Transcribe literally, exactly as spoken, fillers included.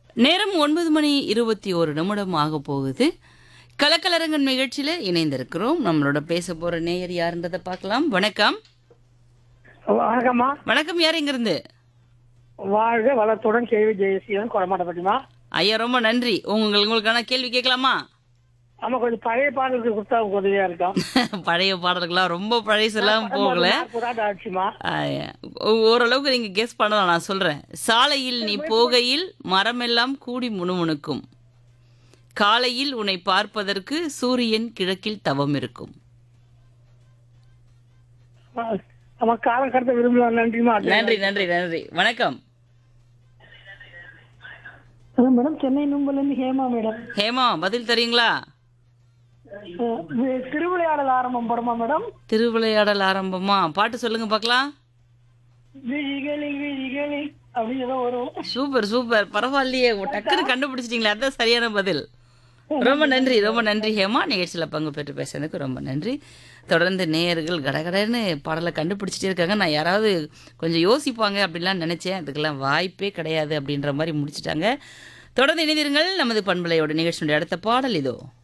நேரம் ஒன்பது மணி இருபத்தி ஒரு நிமிடம் ஆக போகுது. கலக்கலரங்கன் நிகழ்ச்சியில இணைந்திருக்கிறோம். நம்மளோட பேச போற நேயர் யாருன்றதை பார்க்கலாம். வணக்கம். வணக்கம்மா. வணக்கம். யார் இங்கிருந்து? வாழ்க வளத்துடன் கேள்வி ஜெயசீலன் கொடமாட்டப்பட்டிமா. ஐயா ரொம்ப நன்றி. உங்களுக்கு உங்களுக்கான கேள்வி கேட்கலாமா? ஆமா, கொஞ்சம் பழைய பாடலுக்கு கொடுத்தா உதவியா இருக்கும். பழைய பாடல்கள்லாம் ரொம்ப பழைசெல்லாம் போகல. ஆச்சுமா, ஆயா. ஓரளவுக்கு நீங்க கெஸ் பண்ணலாம். நான் சொல்றேன். சாலையில் நீ போகையில் மரமெல்லாம் கூடி முணுமுணுக்கும், காலையில் உன்னை பார்ப்பதற்கு சூரியன் கிழக்கில் தவம் இருக்கும். ஆமா, காலம் கடத்த விரும்பலாம். நன்றிமா. நன்றி நன்றி நன்றி. வணக்கம். ஹலோ மேடம், சென்னை நும்பல இருந்து ஹேமா மேடம். ஹேமா, பதில் தரீங்களா? திருவிளையாடல் ஆரம்பம் படமா மேடம்? திருவிளையாடல் ஆரம்பமா? பாட்டு சொல்லுங்க பார்க்கலாம். விழிகளில் விழிகளில் அப்படின்னு ஏதோ வரும். சூப்பர் சூப்பர், பரவாயில்லையே, டக்குன்னு கண்டுபிடிச்சிட்டீங்களா? அதான் சரியான பதில். ரொம்ப நன்றி ரொம்ப நன்றி ஹேமா. நிகழ்ச்சியில் பங்கு பெற்று பேசுறதுக்கு ரொம்ப நன்றி. தொடர்ந்து நேயர்கள் கடகடன்னு பாடலை கண்டுபிடிச்சிட்டே இருக்காங்க. நான் யாராவது கொஞ்சம் யோசிப்பாங்க அப்படின்லாம் நினைச்சேன். அதுக்கெல்லாம் வாய்ப்பே கிடையாது அப்படின்ற மாதிரி முடிச்சிட்டாங்க. தொடர்ந்து இணைந்திருங்கள். நமது பண்பலையோட நிகழ்ச்சியுடைய அடுத்த பாடல் இதோ.